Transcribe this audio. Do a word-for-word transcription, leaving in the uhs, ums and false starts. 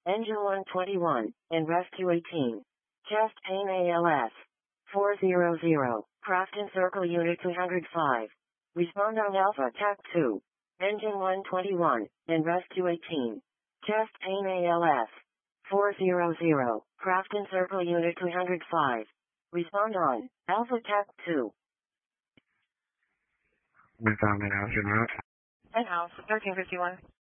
Engine one twenty-one, and Rescue eighteen. Chest pain A L S. four hundred. Crafton Circle Unit two hundred five. Respond on Alpha T A C two. Engine one twenty-one, and Rescue eighteen. Chest pain A L S. four hundred. Crafton Circle Unit two hundred five. Respond on Alpha T A C two. Midtown House, you're not. Penthouse, thirteen fifty-one.